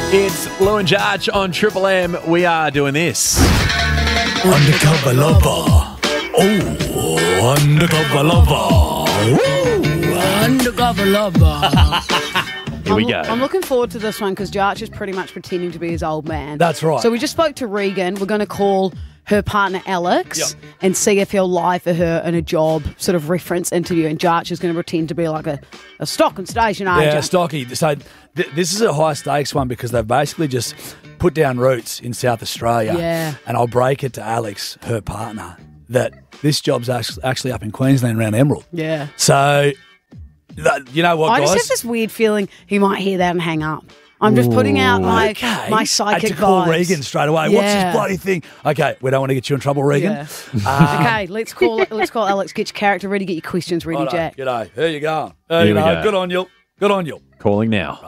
It's Lou and Jarch on Triple M. We are doing this. Undercover lover. Oh, undercover lover. Woo. Undercover lover. Here we go. I'm looking forward to this one because Jarch is pretty much pretending to be his old man. That's right. So we just spoke to Regan. We're going to call her partner Alex and see if he'll lie for her in a job sort of reference interview. And Jarch is going to pretend to be like a stock and station agent. Yeah, stocky. So this is a high stakes one because they've basically just put down roots in South Australia. Yeah. And I'll break it to Alex, her partner, that this job's actually up in Queensland around Emerald. Yeah. So, you know what, I guys? just have this weird feeling he might hear that and hang up. I'm just putting out my psychic to call vibes. Regan straight away. What's this bloody thing? Okay, we don't want to get you in trouble, Regan. Yeah. Okay, let's call Alex. Get your character ready. Get your questions ready, Righto, Jack. G'day. Here you go. Here we go. Good on you. Good on you. Calling now.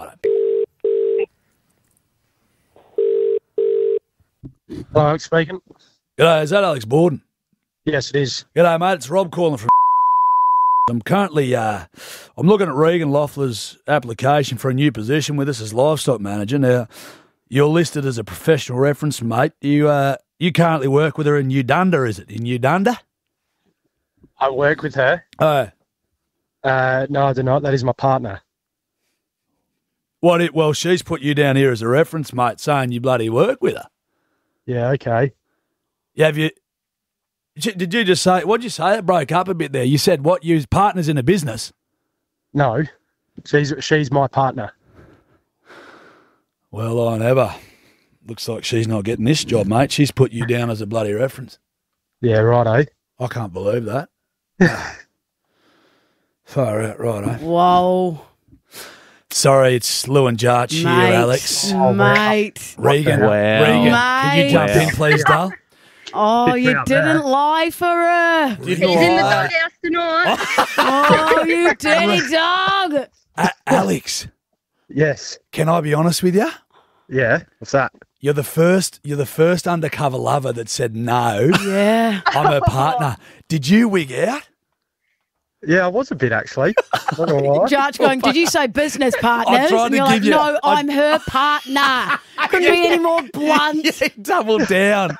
Hello, Alex speaking. G'day, is that Alex Borden? Yes, it is. G'day, mate. It's Rob calling from. I'm currently I'm looking at Regan Loeffler's application for a new position with us as livestock manager. Now, you're listed as a professional reference, mate. You currently work with her in Udunda, is it? In Udunda? I work with her. Oh. No, I do not. That is my partner. Well, she's put you down here as a reference, mate, saying you bloody work with her. Yeah, okay. Yeah, have you? Did you just say, what did you say? It broke up a bit there. You said what? You partners in a business? No, she's my partner. Well, I never. Looks like she's not getting this job, mate. She's put you down as a bloody reference. Yeah, righto. I can't believe that. Far out, righto. Whoa. Sorry, it's Lou and Jarch here, Alex. Mate. Regan, Wow. Regan, can you jump Wow. in, please, Dale? Oh, you didn't lie for her. He's in the doghouse tonight. Oh, you dirty dog. Alex, Yes. can I be honest with you? Yeah. What's that? You're the first undercover lover that said no. Yeah. I'm her partner. Did you wig out? Yeah, I was a bit actually. Not gonna lie. Jarch going, did you say business partners? tried And to you're give like, you- no, I'm her partner. Couldn't be any more blunt. You doubled down.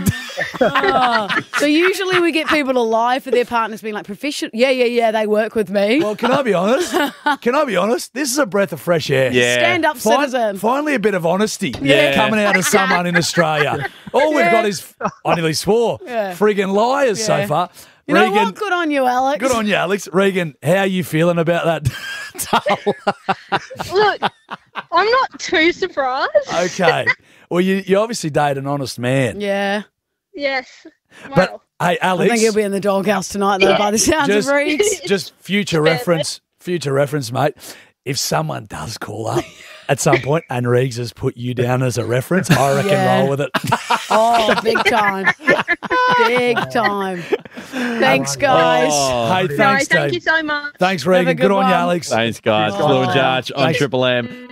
So usually we get people to lie for their partners being like, professional. Yeah, they work with me. Well, can I be honest? This is a breath of fresh air. Yeah. Stand up, citizen. Finally, a bit of honesty Yeah. coming out of someone in Australia. All we've got is, I nearly swore, friggin' liars so Yeah. far. You know Regan, what? Good on you, Alex. good on you, Alex. Regan, how are you feeling about that? Look, I'm not too surprised. Okay. Well, you obviously date an honest man. Yeah. Yes. But, Well, hey, I Alex, think he'll be in the doghouse tonight, though, by the sounds of Reeks. just future reference, mate. If someone does call up at some point and Reegs has put you down as a reference, I reckon Yeah. roll with it. Oh, big time. Big time. Thanks, guys. Hey, no, thanks, thank Dave. you so much. Thanks, Have a Regan. good Good on you, one. Alex. Thanks, guys. Oh. Lou and Jarch on Thanks. Triple M.